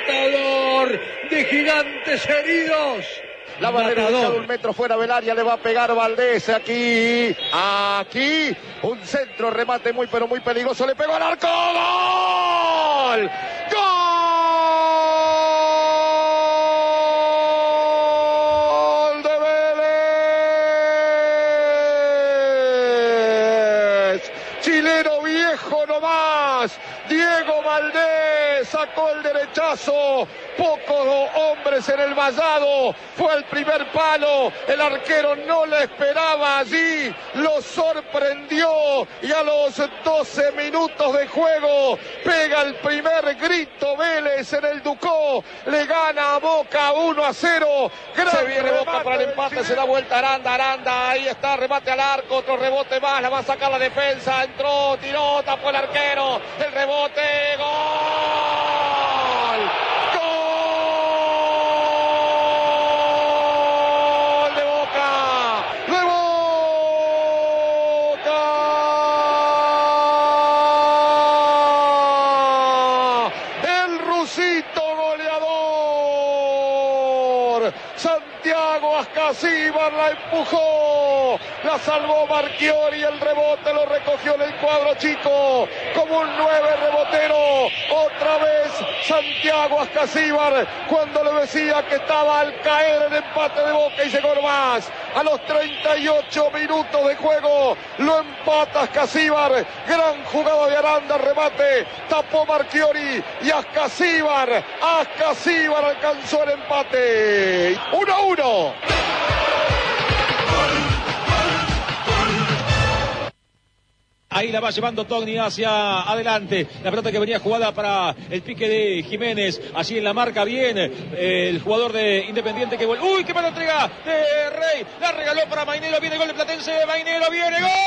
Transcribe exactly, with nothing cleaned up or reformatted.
matador de gigantes heridos. La barrera de un metro fuera del área, le va a pegar Valdés aquí, aquí, un centro, remate muy pero muy peligroso, le pegó al arco, ¡gol! ¡Gol de Vélez! Chileno viejo nomás, Diego Valdés sacó el derechazo, pocos hombres en el vallado, fue el primer palo, el arquero no le esperaba allí, lo sorprendió y a los doce minutos de juego pega el primer grito Vélez en el Ducó, le gana a Boca uno a cero, se viene Boca para el empate, se da vuelta Aranda, Aranda, ahí está, remate al arco, otro rebote más, la va a sacar la defensa, entró, tiró, tapó el arquero, el rebote, gol. Santiago Ascasíbar la empujó, la salvó Marchiori, el rebote lo recogió en el cuadro chico, como un nueve rebotero, otra vez Santiago Ascasíbar, cuando le decía que estaba al caer el empate de Boca y llegó más, a los treinta y ocho minutos de juego, lo empata Ascasíbar, gran jugada de Aranda, remate, tapó Marchiori y Ascasíbar, Ascasíbar alcanzó el empate, uno a uno. Ahí la va llevando Togni hacia adelante. La pelota que venía jugada para el pique de Jiménez. Allí en la marca bien eh, el jugador de Independiente que vuelve. ¡Uy, qué mala entrega de Rey! La regaló para Mainero. Viene gol de Platense. Mainero viene gol.